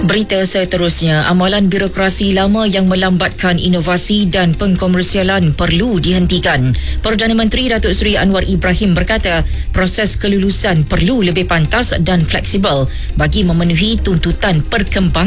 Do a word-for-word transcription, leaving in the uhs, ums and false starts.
Berita seterusnya, amalan birokrasi lama yang melambatkan inovasi dan pengkomersialan perlu dihentikan. Perdana Menteri Datuk Seri Anwar Ibrahim berkata, proses kelulusan perlu lebih pantas dan fleksibel bagi memenuhi tuntutan perkembangan